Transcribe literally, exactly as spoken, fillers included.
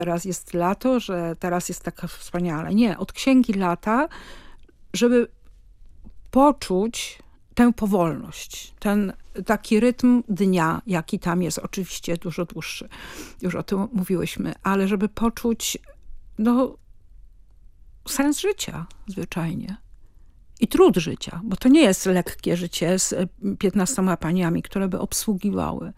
teraz jest lato, że teraz jest taka wspaniale. Nie, od księgi lata, żeby poczuć tę powolność, ten taki rytm dnia, jaki tam jest, oczywiście dużo dłuższy. Już o tym mówiłyśmy, ale żeby poczuć no, sens życia zwyczajnie. I trud życia, bo to nie jest lekkie życie z piętnastoma paniami, które by obsługiwały